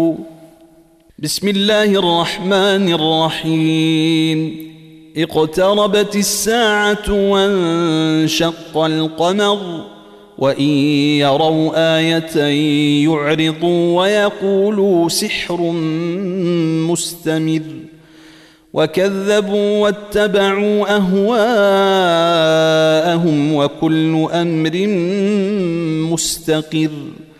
بسم الله الرحمن الرحيم اقتربت الساعة وانشق القمر وإن يروا آية يعرضوا ويقولوا سحر مستمر وكذبوا واتبعوا أهواءهم وكل أمر مستقر